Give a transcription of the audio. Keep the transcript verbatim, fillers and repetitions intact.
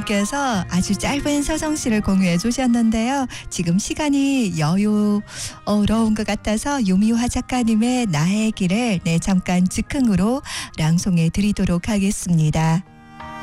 이공팔육님께서 아주 짧은 서성시를 공유해 주셨는데요. 지금 시간이 여유로운 것 같아서 유미화 작가님의 나의 길을 네 잠깐 즉흥으로 낭송해 드리도록 하겠습니다.